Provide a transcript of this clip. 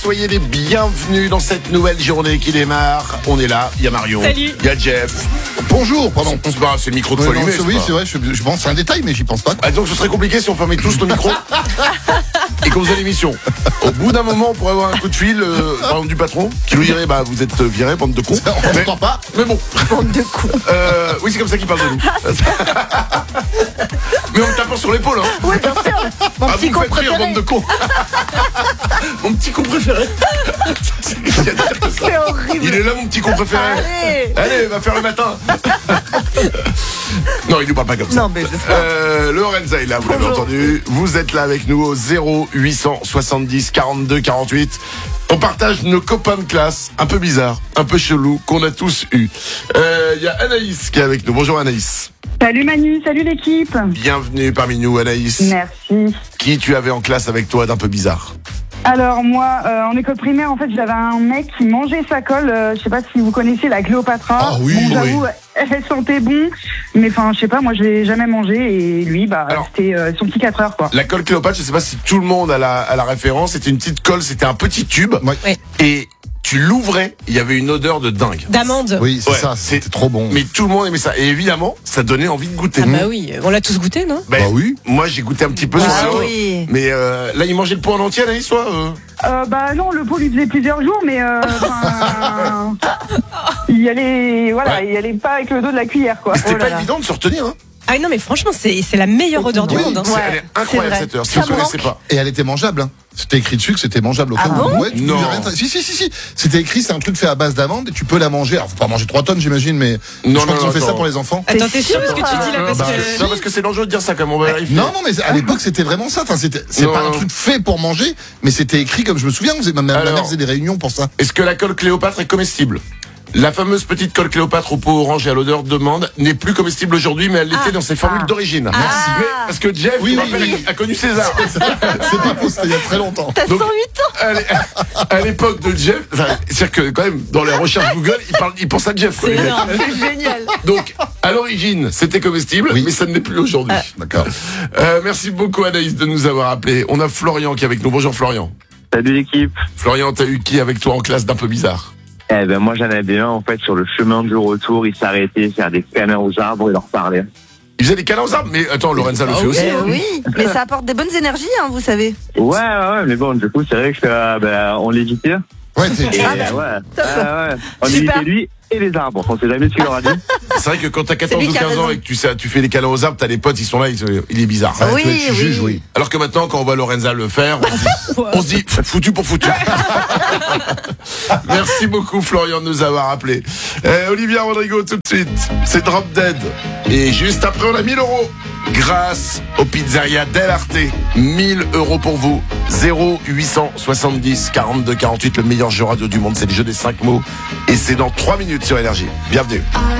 Soyez les bienvenus dans cette nouvelle journée qui démarre. On est là, il y a Marion, Salut. il y a Jeff. Bonjour, pardon. C'est le micro de Ouais, folie. non, oui, c'est vrai, je pense que c'est un détail, mais j'y pense pas. Donc ce serait compliqué si on fermait tous nos micros et qu'on faisait l'émission. Au bout d'un moment, on pourrait avoir un coup de fil par exemple, du patron qui nous dirait vous êtes virés, bande de cons. On n'entend pas. Mais bon. Bande de cons. Oui, c'est comme ça qu'il parle de nous. Mais en me tapant sur l'épaule. Hein. Oui, bien sûr. Mon Ah, petit vous con me faites rire, préféré. bande de cons. Mon petit con préféré. C'est horrible. Il est là, mon petit con préféré. Allez, va faire le matin. Non, il nous parle pas comme ça. Non, mais j'espère. Lorenza est là, vous l'avez Bonjour. entendu. Vous êtes là avec nous au 0870 42 48. On partage nos copains de classe, un peu bizarres, un peu chelous, qu'on a tous eu. Il y a Anaïs qui est avec nous. Bonjour Anaïs. Salut Manu, salut l'équipe. Bienvenue parmi nous Anaïs. Merci. Qui tu avais en classe avec toi d'un peu bizarre? Alors moi, en école primaire, en fait, j'avais un mec qui mangeait sa colle. Je sais pas si vous connaissez la Cléopatra. Ah oui, bon, oui. j'avoue, elle sentait bon, mais enfin, je sais pas, moi, je l'ai jamais mangé et lui, Alors. c'était son petit 4 heures, quoi. La colle Cléopâtre, je sais pas si tout le monde a la référence. C'était une petite colle, c'était un petit tube. Ouais. Ouais. Et tu l'ouvrais, il y avait une odeur de dingue. D'amande. Oui, c'est Ouais, ça, c'était trop bon. Mais tout le monde aimait ça. Et évidemment, ça donnait envie de goûter. Ah bah oui, on l'a tous goûté, non? Ben, Bah oui. Moi, j'ai goûté un petit peu. Ah sur le- oui. Mais là, il mangeait le pot en entier, Anaïs, toi Non, le pot lui faisait plusieurs jours, mais enfin, il allait, voilà, Ouais. il allait pas avec le dos de la cuillère, quoi. Mais c'était Oh là pas là. évident de se retenir. Hein. Ah non, mais franchement, c'est la meilleure odeur du Oui, monde. Hein. Elle est incroyable cette heure. Si Ça vous ne connaissez manque. pas. Et elle était mangeable. Hein. C'était écrit dessus que c'était mangeable au Ah cas où. bon Ouais, tu Non. pouvais rien- Si. C'était écrit, c'est un truc fait à base d'amande et tu peux la manger. Alors, faut pas manger 3 tonnes, j'imagine, mais Non, je crois qu'ils ont fait attends. ça pour les enfants. Attends, t'es sûr de ce que tu dis là? Parce que... Non, parce que c'est dangereux de dire ça comme on va vérifier. Non, mais à l'époque, c'était vraiment ça. Enfin, c'est Non. pas un truc fait pour manger, mais c'était écrit comme je me souviens. Ma Alors. mère faisait des réunions pour ça. Est-ce que la colle Cléopâtre est comestible? La fameuse petite colle Cléopâtre au pot orange et à l'odeur d'amande n'est plus comestible aujourd'hui, mais elle l'était dans ses formules d'origine. Merci. Mais, parce que Jeff, Oui, je oui, rappelle, oui. a connu César. C'est pas faux, c'était il y a très longtemps. T'as 108 Donc- ans. À l'époque de Jeff, c'est-à-dire que quand même, dans les recherches Google, il pense à Jeff. quoi, C'est les mecs. énorme, c'est génial. Donc, à l'origine, c'était comestible, Oui. mais ça ne l'est plus aujourd'hui. D'accord. Merci beaucoup Anaïs de nous avoir appelés. On a Florian qui est avec nous. Bonjour Florian. Salut l'équipe. Florian, t'as eu qui avec toi en classe d'un peu bizarre? Eh ben moi j'en avais un en fait sur le chemin du retour, il s'arrêtait faire des câlins aux arbres et leur parlait. Il faisait des câlins aux arbres, mais attends, Lorenza le fait aussi. Oui, mais ça apporte des bonnes énergies, hein, vous savez. Ouais, mais bon du coup c'est vrai que on l'évitait. Ouais, Et on Super. évitait lui et les arbres. On sait jamais ce qu'il leur a dit. C'est vrai que quand t'as 14 lui ou qui a 15 ans raison. et que tu fais des câlins aux arbres, t'as des potes, ils sont là, il est bizarre. Oui, tu juges, oui. Alors que maintenant, quand on voit Lorenza le faire, on se dit foutu pour foutu. Merci beaucoup Florian de nous avoir appelés. Olivia Rodrigo tout de suite, c'est Drop Dead. Et juste après, on a 1000 euros grâce au Pizzeria Del Arte. 1000 euros pour vous. 0870 42 48, le meilleur jeu radio du monde, c'est le jeu des 5 mots. Et c'est dans 3 minutes sur Énergie. Bienvenue.